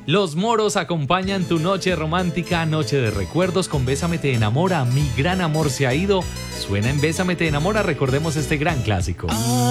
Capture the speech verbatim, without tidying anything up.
Los Moros acompañan tu noche romántica, noche de recuerdos con Bésame te enamora, mi gran amor se ha ido. Suena en Bésame te enamora, recordemos este gran clásico.